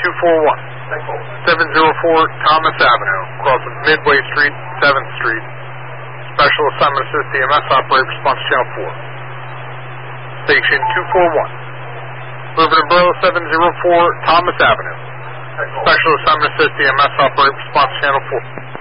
241. 704 Thomas Avenue, crossing Midway Street, 7th Street. Special Assignment Assist EMS operator, response channel 4. Station 241. River and Borough, 704 Thomas Avenue. Special Assignment Assist EMS operator, response channel 4.